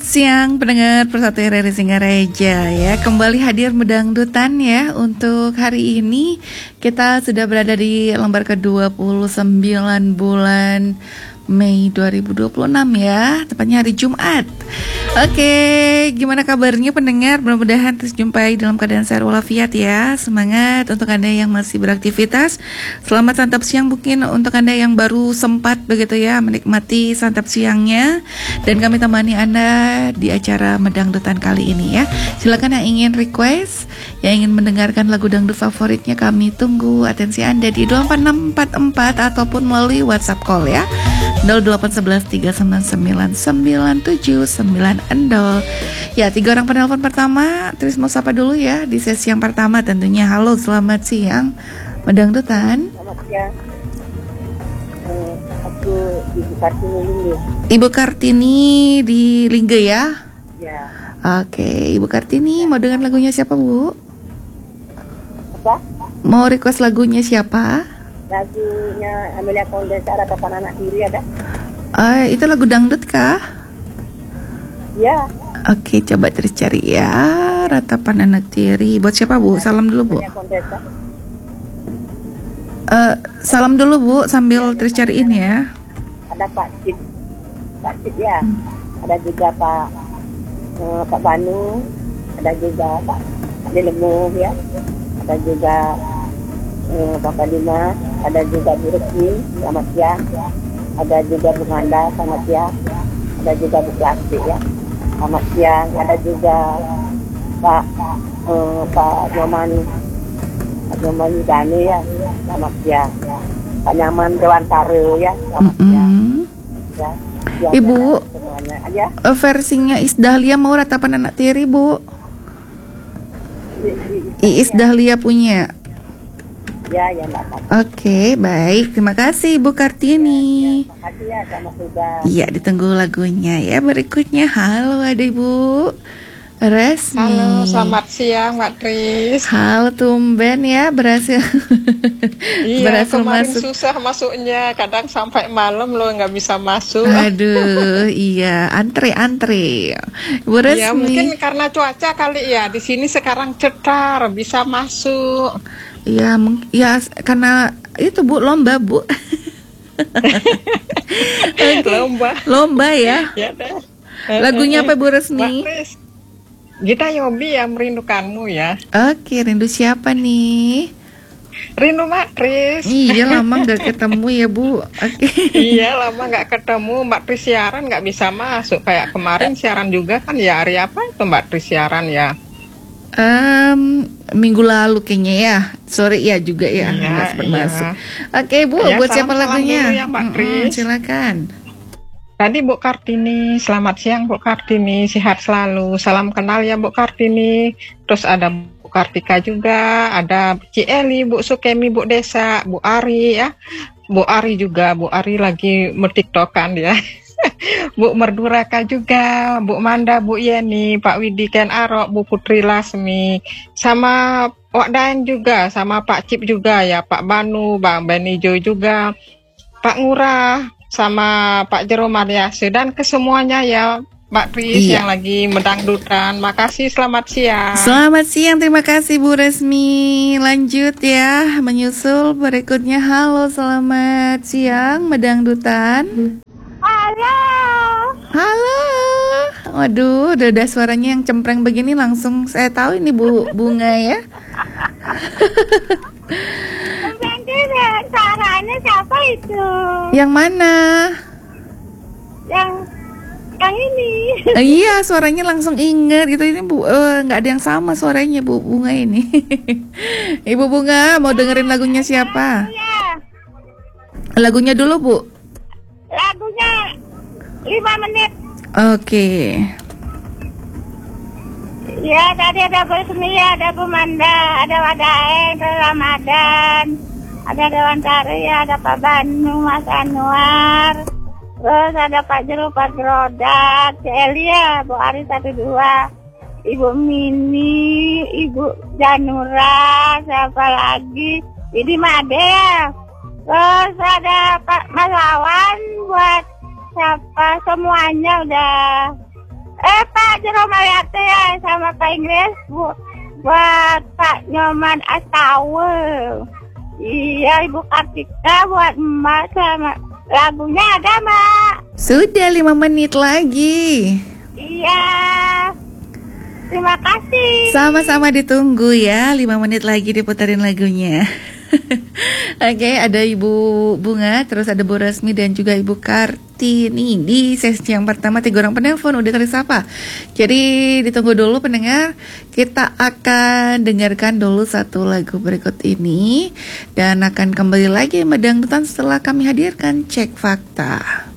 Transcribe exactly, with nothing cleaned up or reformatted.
siang pendengar Persatu R R I Singaraja ya. Kembali hadir Medangdutan ya. Untuk hari ini kita sudah berada di lembar ke dua puluh sembilan bulan Mei dua ribu dua puluh enam ya, tepatnya hari Jumat. Oke, gimana kabarnya pendengar? Mudah-mudahan terus jumpai dalam keadaan sehat walafiat ya. Semangat untuk Anda yang masih beraktivitas. Selamat santap siang mungkin untuk Anda yang baru sempat begitu ya menikmati santap siangnya. Dan kami temani Anda di acara Medangdutan kali ini ya. Silakan yang ingin request, yang ingin mendengarkan lagu dangdut favoritnya, kami tunggu atensi Anda di dua empat enam empat empat ataupun melalui WhatsApp call ya. nol delapan satu satu tiga sembilan sembilan sembilan tujuh sembilan nol. Ya, tiga orang penelpon pertama, terus mau sapa dulu ya di sesi yang pertama tentunya. Halo, selamat siang Medangdutan. Selamat siang. Eh, aku Ibu Kartini Lingge. Ibu Kartini di Lingge ya? Ya. Oke, Ibu Kartini mau dengar lagunya siapa, Bu? Apa? Mau request lagunya siapa? Lagunya Amelia Kondesa, Ratapan Anak Tiri ada? Ah, itu lagu dangdut kah? Ya. Oke, coba terus cari ya. Ratapan Anak Tiri. Buat siapa, Bu? Salam dulu, Bu. Amelia Kondesa. Uh, salam dulu, Bu, sambil terus cariin ya. Ada Pak Cip. Pak Cip ya. Hmm. Ada juga Pak eh, Pak Banu. Ada juga Pak Dilemu ya. Ada juga eh, Bapak Dina. Ada juga Bu Resmi. Selamat siang. Ada juga Bu Manda. Selamat siang. Ada juga Bu Plastik ya. Selamat siang. Ada juga Pak eh, Pak Nyoman. Pak Nyoman Dani ya. Selamat siang. Pak Nyaman Dewan Tare ya. Selamat siang. Mm-hmm. Ya. Ya, Ibu, semuanya aja. uh, versinya Iis Dahlia mau Ratapan Anak Tiri, Bu? Iis Dahlia punya. Ya, ya Mbak. Oke, baik. Terima kasih Ibu Kartini. Terima kasih ya sama sudah. Iya, ditunggu lagunya ya. Berikutnya, halo ada Ibu Resmi. Halo, selamat siang Mbak Tris. Halo, tumben ya berhasil. Iya, berhasil kemarin masuk. susah masuknya, kadang sampai malam loh nggak bisa masuk. Aduh, iya, antri-antri. Ibu Resmi. Ya mungkin karena cuaca kali ya, di sini sekarang cetar, bisa masuk. Iya, mung- ya karena itu Bu lomba Bu. Okay. Lomba. Lomba ya. Ya dah. Lagunya apa Bu Mbak Resmi? Tris, Gita Yobi yang merindukanmu ya. Oke, rindu siapa nih? Rindu Mbak Tris. Iya, lama nggak ketemu ya Bu. Oke. Iya, lama nggak ketemu. Mbak Tris siaran nggak bisa masuk. Kayak kemarin siaran juga kan ya, hari apa itu Mbak Tris siaran ya? Um, minggu lalu kayaknya ya, sore ya juga ya, Iya, nggak sempat iya. masuk. Oke Bu, Ya, buat siapa salam-salam lagunya? dulu ya, Mbak Mm-mm, Kris. silakan. Tadi Bu Kartini, selamat siang Bu Kartini, sehat selalu. Salam kenal ya Bu Kartini. Terus ada Bu Kartika juga, ada Ci Eli, Bu Sukemi, Bu Desa, Bu Ari ya. Bu Ari juga, Bu Ari lagi mertiktokan ya. Bu Merduraka juga, Bu Manda, Bu Yeni, Pak Widi Ken Arok, Bu Putri Lasmi, sama Wak Daeng juga, sama Pak Cip juga ya, Pak Banu, Bang Benijo juga, Pak Ngurah, sama Pak Jero Mariase, dan kesemuanya ya Mbak Tris Iya. yang lagi medangdutan. Makasih, selamat siang. Selamat siang, terima kasih Bu Resmi. Lanjut ya, menyusul berikutnya. Halo, selamat siang Medangdutan. Halo. Halo. Waduh, udah, udah suaranya yang cempreng begini langsung saya tahu ini Bu Bunga ya. Nanti suaranya siapa itu? Yang mana? Yang yang ini. Eh, iya, suaranya langsung inget gitu. Ini Bu, eh, nggak ada yang sama suaranya Bu Bunga ini. Ibu Bunga mau dengerin lagunya siapa? Ya, Lagunya dulu Bu. lagunya lima menit. Oke. Ya, tadi ada Bu Resmi, ada Bu Manda, ada Wadaeng, ada Ramadan, ada Dewan Tari, ada Pak Banu, Mas Anwar, terus ada Pak Jero, Pak Rodak, Ci Elia, Bu Ari satu dua, Ibu Mini, Ibu Janura, siapa lagi? Ini Made ya. Terus ada Pak Mas Lawan buat siapa semuanya udah. Eh aja Romayate ya sama Kak Inggris bu, buat Pak Nyoman Astawe. Iya Ibu Kartika buat Emak sama lagunya ada Mak. Sudah lima menit lagi. Iya. Terima kasih. Sama-sama ditunggu ya, lima menit lagi diputarin lagunya. Oke, ada Ibu Bunga, terus ada Bu Resmi dan juga Ibu Kartini di sesi yang pertama. Tiga orang penelpon udah tersapa. Jadi ditunggu dulu pendengar. Kita akan dengarkan dulu satu lagu berikut ini dan akan kembali lagi medang dutan setelah kami hadirkan cek fakta.